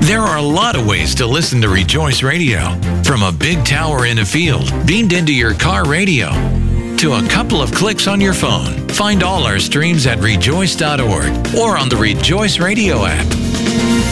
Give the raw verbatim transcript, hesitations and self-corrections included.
There are a lot of ways to listen to Rejoice Radio. From a big tower in a field, beamed into your car radio, to a couple of clicks on your phone. Find all our streams at rejoice dot org or on the Rejoice Radio app.